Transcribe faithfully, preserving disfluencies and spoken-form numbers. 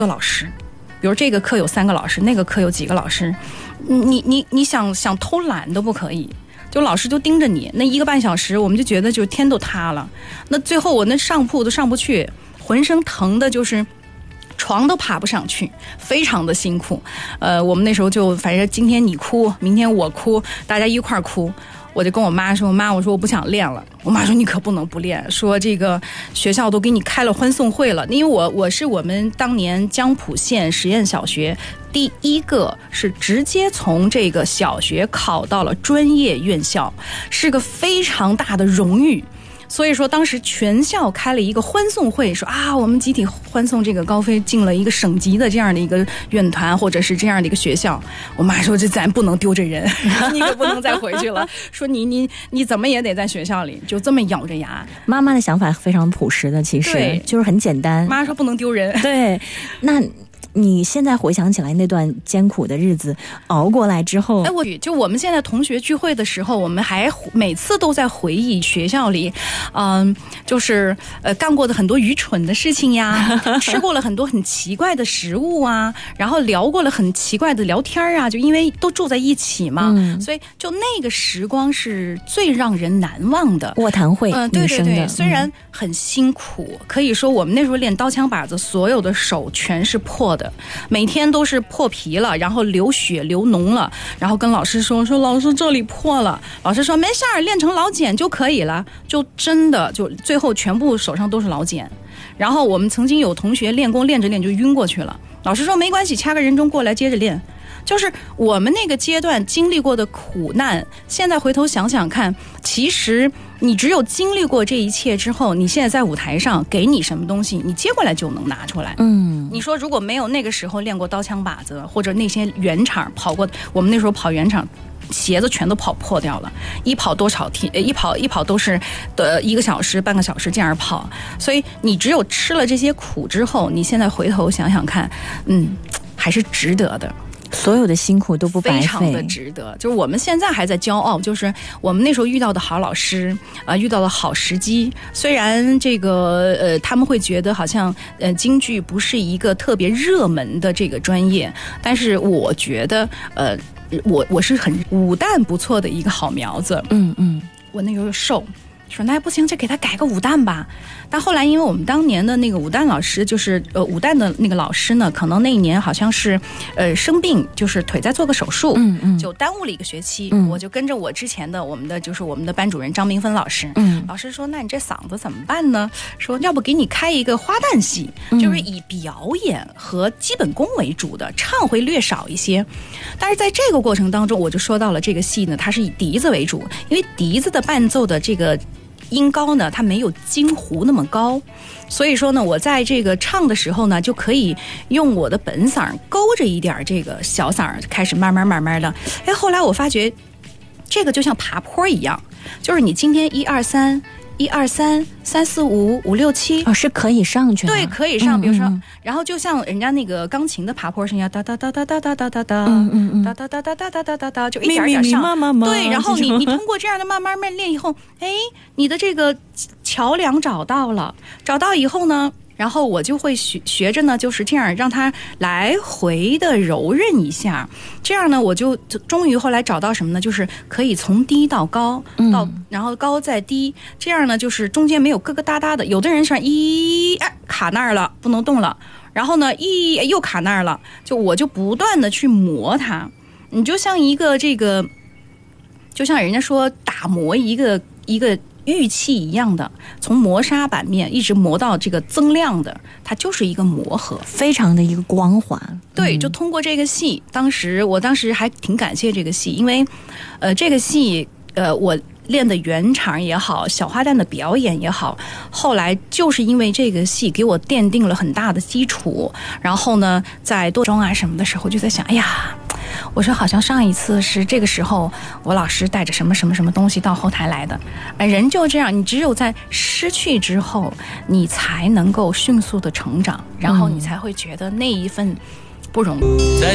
老师，比如这个课有三个老师，那个课有几个老师，你你你想想偷懒都不可以。就老师就盯着你，那一个半小时，我们就觉得就天都塌了。那最后我那上铺都上不去，浑身疼的就是床都爬不上去，非常的辛苦。呃，我们那时候就反正今天你哭，明天我哭，大家一块儿哭。我就跟我妈说，妈，我说我不想练了。我妈说你可不能不练，说这个学校都给你开了欢送会了。因为我我是我们当年江浦县实验小学第一个是直接从这个小学考到了专业院校，是个非常大的荣誉。所以说当时全校开了一个欢送会，说啊，我们集体欢送这个高飞进了一个省级的这样的一个院团，或者是这样的一个学校。我妈说这咱不能丢这人，你可不能再回去了，说你你你怎么也得在学校里，就这么咬着牙。 妈妈的想法非常朴实的，其实就是很简单， 妈说不能丢人。 对，那你现在回想起来那段艰苦的日子熬过来之后， 哎，我就我们现在同学聚会的时候，我们还每次都在回忆学校里，嗯，就是呃干过的很多愚蠢的事情呀，吃过了很多很奇怪的食物啊，然后聊过了很奇怪的聊天啊，就因为都住在一起嘛，嗯、所以就那个时光是最让人难忘的。 卧谈会， 嗯、呃，对对对，虽然很辛苦，可以说我们那时候练刀枪把子，所有的手全是破的。每天都是破皮了，然后流血流脓了，然后跟老师说说老师这里破了，老师说没事儿，练成老茧就可以了，就真的就最后全部手上都是老茧。然后我们曾经有同学练功练着练就晕过去了，老师说没关系，掐个人中过来接着练。就是我们那个阶段经历过的苦难，现在回头想想看，其实你只有经历过这一切之后，你现在在舞台上给你什么东西，你接过来就能拿出来。嗯，你说如果没有那个时候练过刀枪把子，或者那些圆场跑过，我们那时候跑圆场鞋子全都跑破掉了，一跑多少天，一跑一跑都是的一个小时半个小时这样跑，所以你只有吃了这些苦之后，你现在回头想想看，嗯，还是值得的。 所有的辛苦都不白费， 非常的值得。就是我们现在还在骄傲，就是我们那时候遇到的好老师啊、呃，遇到了好时机。虽然这个呃，他们会觉得好像呃，京剧不是一个特别热门的这个专业，但是我觉得呃，我我是很武旦不错的一个好苗子。嗯嗯，我那时候瘦。说那不行，这给他改个武旦吧。但后来因为我们当年的那个武旦老师，就是呃武旦的那个老师呢，可能那一年好像是呃生病，就是腿再做个手术，嗯嗯，就耽误了一个学期。嗯、我就跟着我之前的我们的就是我们的班主任张明芬老师，嗯，老师说那你这嗓子怎么办呢？说要不给你开一个花旦戏，就是以表演和基本功为主的，唱会略少一些。但是在这个过程当中，我就说到了这个戏呢，它是以笛子为主，因为笛子的伴奏的这个音高呢，它没有京胡那么高，所以说呢，我在这个唱的时候呢，就可以用我的本嗓勾着一点这个小嗓，开始慢慢慢慢的。哎，后来我发觉，这个就像爬坡一样，就是你今天一二三。一二三三四五五六七哦，是可以上去的。 对，可以上。比如说，嗯嗯然后就像人家那个钢琴的爬坡声一样，哒哒哒哒哒哒哒哒哒，嗯嗯嗯，哒哒哒哒哒哒哒哒哒，就一点一点上。 咪咪咪咪对，然后你你通过这样的慢慢慢练以后，哎，你的这个桥梁找到了，找到以后呢？然后我就会学学着呢，就是这样让它来回的柔韧一下，这样呢，我就终于后来找到什么呢？就是可以从低到高，到、嗯、然后高再低，这样呢，就是中间没有疙疙瘩瘩的。有的人是一哎卡那儿了，不能动了，然后呢一又卡那儿了，就我就不断的去磨它，你就像一个这个，就像人家说打磨一个一个。玉器一样的，从磨砂板面一直磨到这个增亮的，它就是一个磨合， 非常的一个光滑。 对，就通过这个戏，当时我当时还挺感谢这个戏，因为，呃，这个戏，呃，我练的圆场也好，小花旦的表演也好，后来就是因为这个戏给我奠定了很大的基础。然后呢，在多妆啊什么的时候，就在想，哎呀。我说好像上一次是这个时候我老师带着什么什么什么东西到后台来的，人就这样，你只有在失去之后你才能够迅速的成长，然后你才会觉得那一份不容易。